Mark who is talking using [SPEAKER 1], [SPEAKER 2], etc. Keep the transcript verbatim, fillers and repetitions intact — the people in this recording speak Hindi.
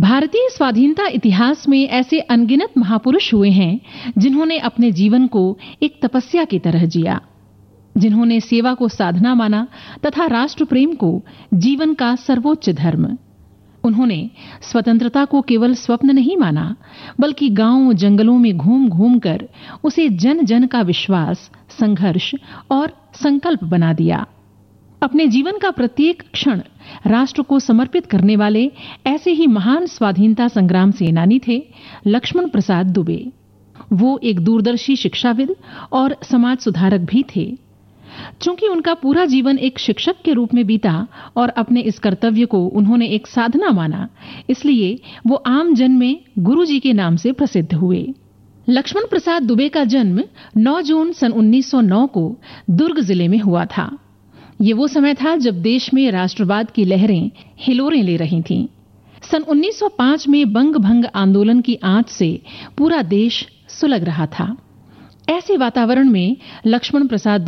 [SPEAKER 1] भारतीय स्वाधीनता इतिहास में ऐसे अनगिनत महापुरुष हुए हैं जिन्होंने अपने जीवन को एक तपस्या की तरह जिया, जिन्होंने सेवा को साधना माना तथा राष्ट्र प्रेम को जीवन का सर्वोच्च धर्म। उन्होंने स्वतंत्रता को केवल स्वप्न नहीं माना, बल्कि गांवों जंगलों में घूम घूम कर उसे जन जन का विश्वास, संघर्ष और संकल्प बना दिया। अपने जीवन का प्रत्येक क्षण राष्ट्र को समर्पित करने वाले ऐसे ही महान स्वाधीनता संग्राम सेनानी थे लक्ष्मण प्रसाद दुबे। वो एक दूरदर्शी शिक्षाविद और समाज सुधारक भी थे। चूंकि उनका पूरा जीवन एक शिक्षक के रूप में बीता और अपने इस कर्तव्य को उन्होंने एक साधना माना, इसलिए वो आम जन में गुरुजी के नाम से प्रसिद्ध हुए। लक्ष्मण प्रसाद दुबे का जन्म नौ जून सन उन्नीस सौ नौ को दुर्ग जिले में हुआ था। ये वो समय था जब देश में राष्ट्रवाद की लहरें हिलोरें ले रही थीं। सन उन्नीस सौ पाँच में बंग भंग आंदोलन की आंच से पूरा देश सुलग रहा था। ऐसे वातावरण में लक्ष्मण प्रसाद